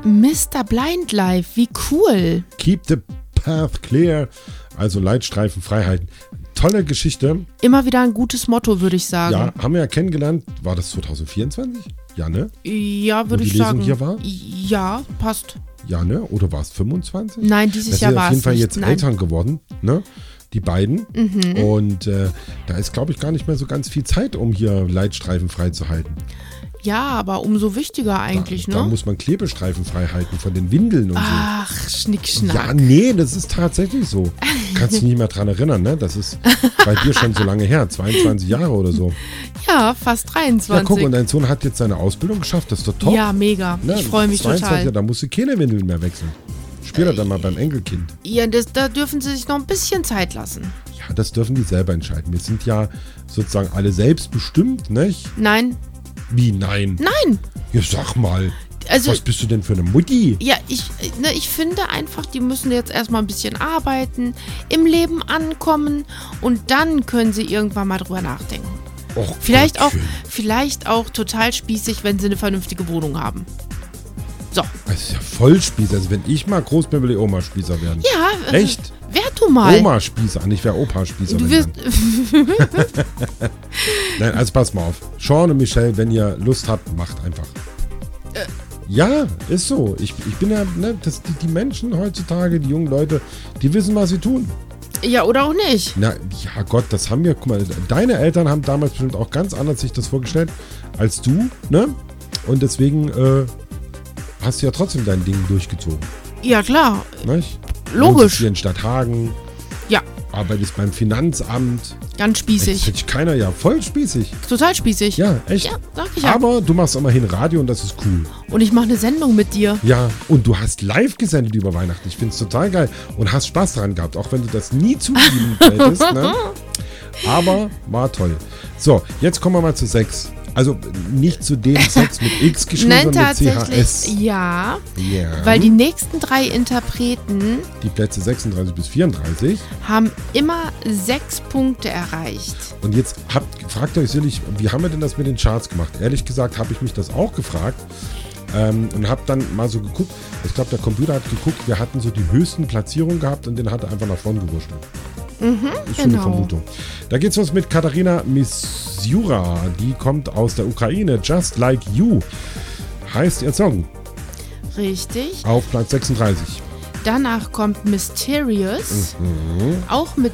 Mr. Blind Life, wie cool. Keep the path clear, also Leitstreifenfreiheiten. Tolle Geschichte. Immer wieder ein gutes Motto, würde ich sagen. Ja, haben wir ja kennengelernt. War das 2024? Ja, ne? Ja, würde ich sagen. Wo die Lesung hier war? Ja, passt. Ja, ne? Oder war es 25? Nein, dieses Jahr war es auf jeden Fall nicht. jetzt Eltern geworden, ne? Die beiden. Und da ist, glaube ich, gar nicht mehr so ganz viel Zeit, um hier Leitstreifen frei zu halten. Ja, aber umso wichtiger eigentlich, Da ne? muss man Klebestreifen frei halten von den Windeln und so. Ach, Schnickschnack. Ja, nee, das ist tatsächlich so. Kannst dich nicht mehr dran erinnern, ne? Das ist bei dir schon so lange her, 22 Jahre oder so. Ja, fast 23. Ja, guck, und dein Sohn hat jetzt seine Ausbildung geschafft, das ist doch top. Ja, mega. Ne? Ich freue mich 22, total. Ja, da musst du keine Windeln mehr wechseln. Spiel dann mal beim Enkelkind. Ja, da dürfen sie sich noch ein bisschen Zeit lassen. Ja, das dürfen die selber entscheiden. Wir sind ja sozusagen alle selbstbestimmt, nicht? Nein. Wie, nein? Nein. Ja, sag mal. Also, was bist du denn für eine Mutti? ja, ich finde einfach, die müssen jetzt erstmal ein bisschen arbeiten, im Leben ankommen und dann können sie irgendwann mal drüber nachdenken. Och, Vielleicht Gottchen. auch total spießig, wenn sie eine vernünftige Wohnung haben. So. Das ist ja voll Spießer. Also wenn ich mal groß bin, will ich Oma-Spießer werden. Ja. Echt? Wär du mal. Oma-Spießer, nicht wer Opa-Spießer. Du wirst. Nein, also pass mal auf. Sean und Michelle, wenn ihr Lust habt, macht einfach. Ja, ist so. Ich bin ja, ne, die Menschen heutzutage, die jungen Leute, die wissen, was sie tun. Ja, oder auch nicht. Na, ja Gott, das haben wir, guck mal, deine Eltern haben damals bestimmt auch ganz anders sich das vorgestellt als du, ne? Und deswegen hast du ja trotzdem dein Ding durchgezogen. Ja, klar. Nicht? Logisch. Hier in Stadthagen. Ja. Arbeitest beim Finanzamt. Ganz spießig. Das finde ich keiner, ja, voll spießig. Total spießig. Ja, echt. Ja, sag ich ja. Aber du machst immerhin Radio und das ist cool. Und ich mache eine Sendung mit dir. Ja, und du hast live gesendet über Weihnachten. Ich finde es total geil und hast Spaß daran gehabt, auch wenn du das nie zugeben hättest. Ne? Aber war toll. So, jetzt kommen wir mal zu 6. Also nicht zu dem Sex mit X geschrieben, Nein, sondern mit tatsächlich, CHS. ja. Ja. Weil die nächsten 3 Interpreten Die Plätze 36 bis 34. haben immer 6 Punkte erreicht. Und jetzt fragt euch sicherlich, wie haben wir denn das mit den Charts gemacht? Ehrlich gesagt habe ich mich das auch gefragt und habe dann mal so geguckt. Ich glaube, der Computer hat geguckt, wir hatten so die höchsten Platzierungen gehabt und den hat er einfach nach vorn gewurschtelt. Ist schon eine Vermutung. Da geht's los mit Katharina Misura. Die kommt aus der Ukraine. Just Like You heißt ihr Song. Richtig. Auf Platz 36. Danach kommt Mysterious. Auch mit